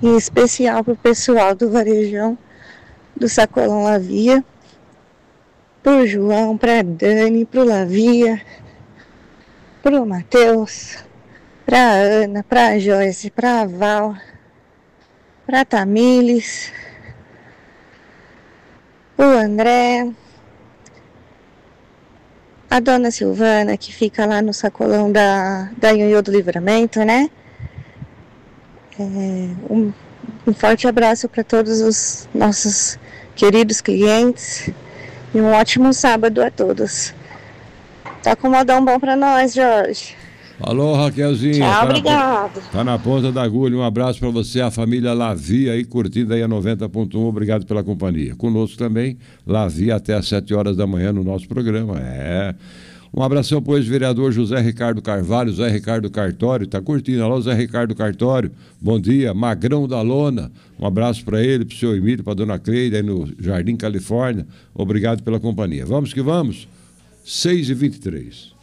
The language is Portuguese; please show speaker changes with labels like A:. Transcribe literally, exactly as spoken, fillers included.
A: em especial para o pessoal do Varejão do Sacolão Lavia, pro João, pra Dani, pro Lavia, pro Matheus, pra Ana, pra Joyce, pra Val, pra Tamires, o André, a dona Silvana, que fica lá no sacolão da, da Ionhô do Livramento, né? É, um, um forte abraço para todos os nossos queridos clientes e um ótimo sábado a todos. Tá com um modão bom para nós, Jorge.
B: Alô, Raquelzinha.
A: Tchau,
B: tá
A: obrigado.
B: Na, tá na ponta da agulha. Um abraço para você, a família Lavia aí, curtindo aí a noventa ponto um. Obrigado pela companhia. Conosco também, Lavia até às sete horas da manhã no nosso programa. É. Um abração para o ex-vereador José Ricardo Carvalho, Zé Ricardo Cartório, tá curtindo. Alô, Zé Ricardo Cartório, bom dia. Magrão da Lona, um abraço para ele, para o seu Emílio, para a dona Cleide, aí no Jardim Califórnia. Obrigado pela companhia. Vamos que vamos. seis e vinte e três.